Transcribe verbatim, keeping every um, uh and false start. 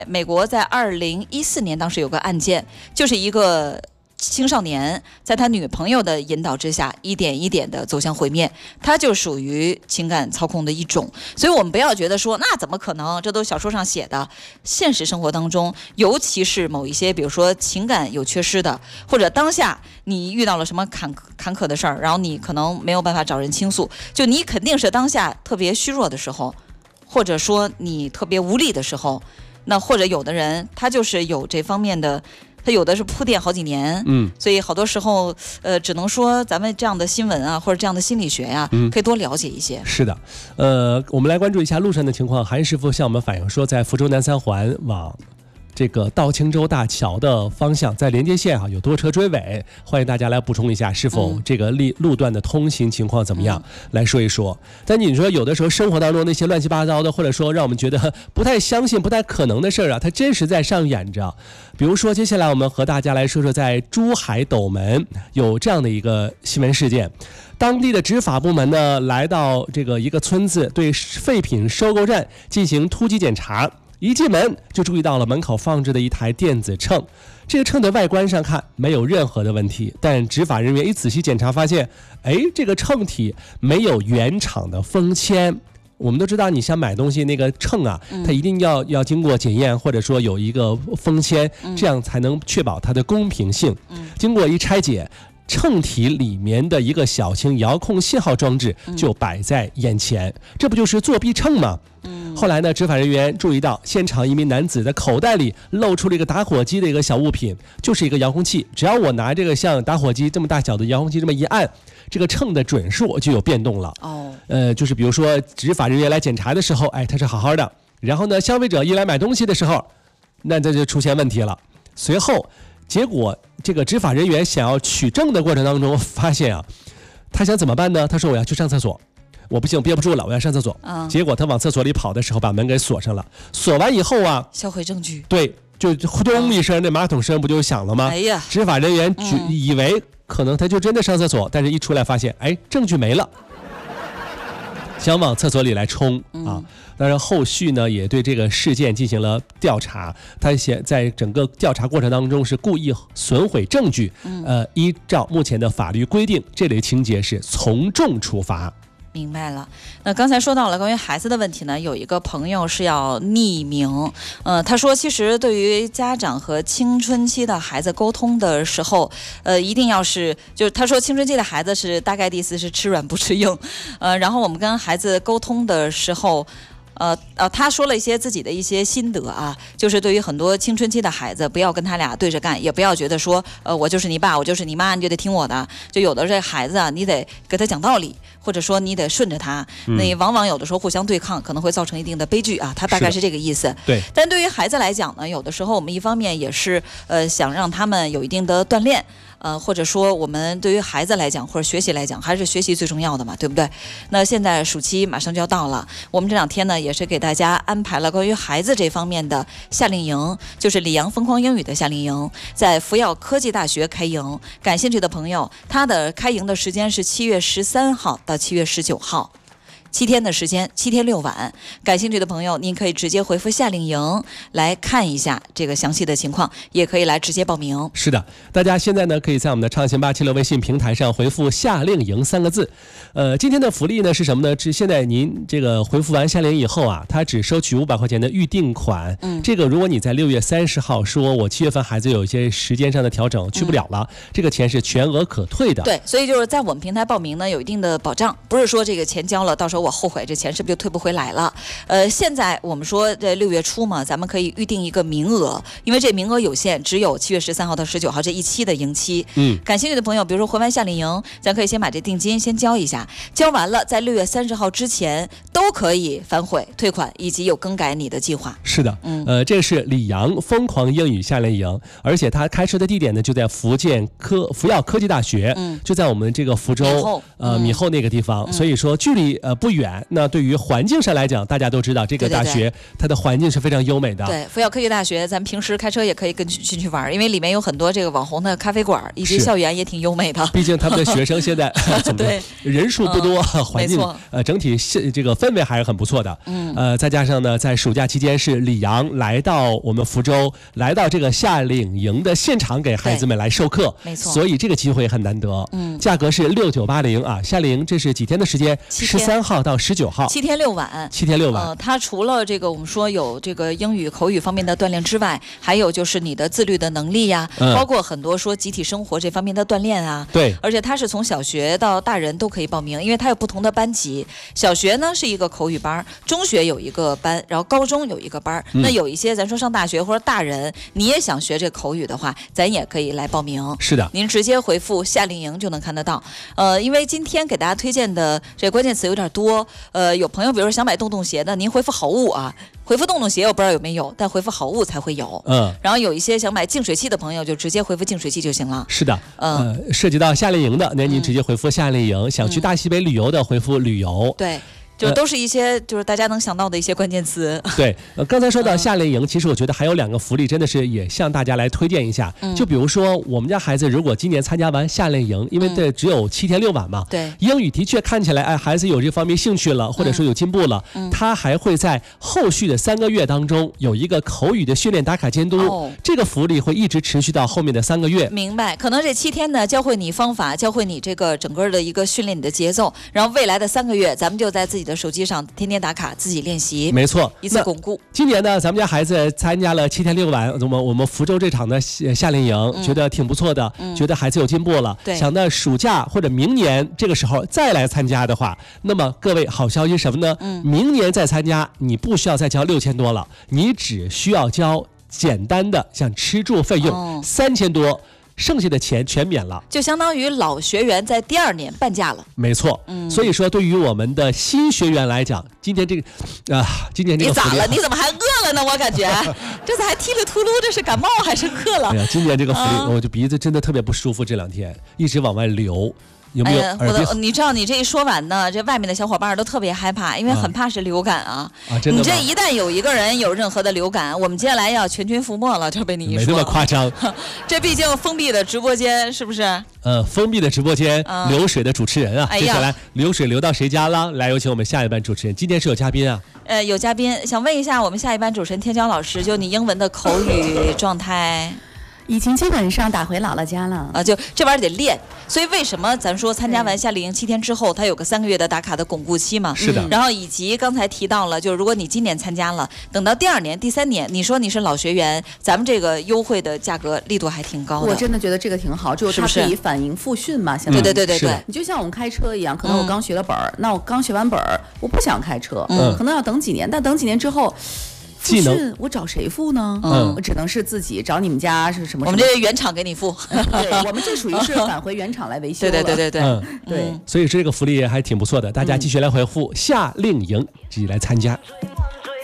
美国在二零一四年当时有个案件，就是一个青少年在他女朋友的引导之下，一点一点的走向毁灭，他就属于情感操控的一种。所以我们不要觉得说那怎么可能，这都小说上写的。现实生活当中，尤其是某一些比如说情感有缺失的，或者当下你遇到了什么坎坎坷的事儿，然后你可能没有办法找人倾诉，就你肯定是当下特别虚弱的时候，或者说你特别无力的时候，那或者有的人他就是有这方面的，他有的是铺垫好几年，嗯，所以好多时候，呃，只能说咱们这样的新闻啊，或者这样的心理学呀、啊嗯，可以多了解一些。 是的，呃，我们来关注一下路上的情况。韩师傅向我们反映说，在福州南三环往这个到青州大桥的方向，在连接线啊有多车追尾，欢迎大家来补充一下，是否这个路路段的通行情况怎么样，嗯、来说一说。但你说有的时候生活当中那些乱七八糟的，或者说让我们觉得不太相信、不太可能的事儿啊，它真实在上演着。比如说，接下来我们和大家来说说，在珠海斗门有这样的一个新闻事件。当地的执法部门呢，来到这个一个村子，对废品收购站进行突击检查。一进门就注意到了门口放置的一台电子秤，这个秤的外观上看没有任何的问题，但执法人员一仔细检查发现，哎，这个秤体没有原厂的封签。我们都知道，你想买东西那个秤啊，它一定要要经过检验，或者说有一个封签，这样才能确保它的公平性。经过一拆解，秤体里面的一个小型遥控信号装置就摆在眼前，这不就是作弊秤吗？后来呢，执法人员注意到现场一名男子的口袋里露出了一个打火机的一个小物品，就是一个遥控器。只要我拿这个像打火机这么大小的遥控器这么一按，这个秤的准数就有变动了。哦，呃，就是比如说执法人员来检查的时候，哎，它是好好的。然后呢，消费者一来买东西的时候，那这就出现问题了。随后，结果这个执法人员想要取证的过程当中，发现啊，他想怎么办呢？他说我要去上厕所。我不行，憋不住了，我要上厕所。嗯，结果他往厕所里跑的时候，把门给锁上了。锁完以后啊， 销毁证据。 对，就呼咚一声，那马桶声不就响了吗？哎呀，执法人员举、嗯、以为可能他就真的上厕所，但是一出来发现，哎，证据没了。想往厕所里来冲啊！当然，后续呢也对这个事件进行了调查。他现在整个调查过程当中是故意损毁证据，呃，依照目前的法律规定，这类情节是从重处罚。 明白了。那刚才说到了关于孩子的问题呢，有一个朋友是要匿名，呃，他说其实对于家长和青春期的孩子沟通的时候，呃，一定要是，就是他说青春期的孩子是大概的意思是吃软不吃硬，呃，然后我们跟孩子沟通的时候。呃呃，他说了一些自己的一些心得啊，就是对于很多青春期的孩子，不要跟他俩对着干，也不要觉得说，呃，我就是你爸，我就是你妈，你就得听我的。就有的这孩子啊，你得给他讲道理，或者说你得顺着他。嗯、那往往有的时候互相对抗，可能会造成一定的悲剧啊。他大概是这个意思。 对。 但对于孩子来讲呢，有的时候我们一方面也是呃想让他们有一定的锻炼。呃，或者说我们对于孩子来讲，或者学习来讲，还是学习最重要的嘛，对不对？那现在暑期马上就要到了，我们这两天呢，也是给大家安排了关于孩子这方面的夏令营，就是里昂疯狂英语的夏令营，在福耀科技大学开营。感兴趣的朋友，它的开营的时间是七月十三号到七月十九号。七天的时间，七天六晚。感兴趣的朋友，您可以直接回复夏令营来看一下这个详细的情况，也可以来直接报名。 是的，大家现在呢可以在我们的畅行八七六微信平台上回复夏令营三个字。呃，今天的福利呢是什么呢？是现在您这个回复完夏令营以后啊，他只收取五百块钱的预定款。嗯，这个如果你在六月三十号说我七月份孩子有一些时间上的调整去不了了，嗯、这个钱是全额可退的。 对，所以就是在我们平台报名呢有一定的保障，不是说这个钱交了到时候我后悔这钱是不是就退不回来了？呃，现在我们说这六月初嘛，咱们可以预定一个名额，因为这名额有限，只有七月十三号到十九号这一期的营期。嗯，感兴趣的朋友，比如说回完夏令营，咱可以先把这定金先交一下，交完了在六月三十号之前都可以反悔退款，以及有更改你的计划。 是的，嗯，呃，这是里昂疯狂英语夏令营，而且它开设的地点呢就在福建科福耀科技大学，嗯，就在我们这个福州米呃米后那个地方，嗯、所以说距离呃不远。那对于环境上来讲，大家都知道这个大学对对对它的环境是非常优美的。 对，阜瑶科技大学，咱们平时开车也可以跟进去玩，因为里面有很多这个网红的咖啡馆，以及校园也挺优美的。 毕竟他们的学生现在怎么对人数不多， 嗯、 环境呃整体这个氛围还是很不错的。 嗯， 呃，再加上呢，在暑假期间是李阳来到我们福州，来到这个夏令营的现场给孩子们来授课， 没错， 所以这个机会很难得。 嗯， 价格是六九八零啊，夏令营这是几天的时间？十三号到十九号， 七天六晚， 七天六晚。 呃，它除了这个我们说有这个英语口语方面的锻炼之外，还有就是你的自律的能力呀， 嗯、 包括很多说集体生活这方面的锻炼啊。 对， 而且它是从小学到大人都可以报名，因为它有不同的班级。小学呢是一个口语班，中学有一个班，然后高中有一个班。嗯、那有一些咱说上大学或者大人，你也想学这口语的话，咱也可以来报名。 是的， 您直接回复夏令营就能看得到。呃，因为今天给大家推荐的这关键词有点多，呃，有朋友比如说想买洞洞鞋的，您回复好物啊，回复洞洞鞋我不知道有没有，但回复好物才会有。 嗯， 然后有一些想买净水器的朋友就直接回复净水器就行了。 是的， 嗯、 呃，涉及到夏令营的，那您直接回复夏令营；嗯、想去大西北旅游的，回复旅游。 对。就都是一些就是大家能想到的一些关键词。 对，呃，刚才说到夏令营，其实我觉得还有两个福利，真的是也向大家来推荐一下。嗯、就比如说我们家孩子如果今年参加完夏令营，因为这只有七天六晚嘛， 对、嗯， 英语的确看起来，哎，孩子有这方面兴趣了，或者说有进步了， 嗯、 他还会在后续的三个月当中有一个口语的训练打卡监督， 哦、 这个福利会一直持续到后面的三个月。 明白？可能这七天呢，教会你方法，教会你这个整个的一个训练你的节奏，然后未来的三个月，咱们就在自己的手机上天天。天打卡，自己练习， 没错， 一次巩固。 今年呢，咱们家孩子参加了七天六晚，我们我们福州这场的夏令营，嗯、觉得挺不错的，嗯、觉得孩子有进步了。 对， 想到暑假或者明年这个时候再来参加的话，那么各位好消息什么呢？ 嗯、 明年再参加，你不需要再交六千多了，你只需要交简单的像吃住费用三千多。剩下的钱全免了， 就相当于老学员在第二年半价了。 没错，嗯，所以说对于我们的新学员来讲，今天这个啊、呃，今年这个你咋了？你怎么还饿了呢？我感觉这次还踢里秃噜，这是感冒还是饿了？ 哎呀，今年这个福利， 啊、 我就鼻子真的特别不舒服，这两天一直往外流。有没有耳鼻？ 哎呀，你知道你这一说完呢，这外面的小伙伴都特别害怕，因为很怕是流感啊。 啊，真的吗？ 你这一旦有一个人有任何的流感，我们接下来要全军覆没了。这被你一说， 没这么夸张。 这毕竟封闭的直播间，是不是？ 呃，封闭的直播间， 嗯、 流水的主持人啊， 哎、 接下来流水流到谁家了？来，有请我们下一班主持人。今天是有嘉宾啊。 呃，有嘉宾，想问一下我们下一班主持人天骄老师，就你英文的口语状态。 已经基本上打回姥姥家了啊，就这玩意儿得练，所以为什么咱说参加完夏令营七天之后，它有个三个月的打卡的巩固期嘛？ 是的。 嗯、然后以及刚才提到了，就是如果你今年参加了，等到第二年、第三年，你说你是老学员，咱们这个优惠的价格力度还挺高的。 我真的觉得这个挺好，就是它可以反应复训嘛，现在。对对对对对。 你就像我们开车一样，可能我刚学了本儿，嗯、那我刚学完本儿，我不想开车，嗯、可能要等几年，但等几年之后。复训我找谁付呢？嗯，我只能是自己找你们家是什么？ 我们这原厂给你付。 对，我们这属于是返回原厂来维修了。 对对对对对， 嗯、 对。 所以这个福利还挺不错的，大家继续来回复夏令营，继续来参加。